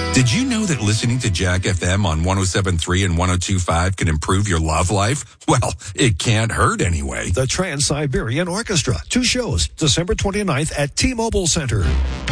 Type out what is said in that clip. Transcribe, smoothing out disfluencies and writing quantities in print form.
Did you know that listening to Jack FM on 107.3 and 102.5 can improve your love life? Well, it can't hurt anyway. The Trans-Siberian Orchestra. 2 shows, December 29th at T-Mobile Center.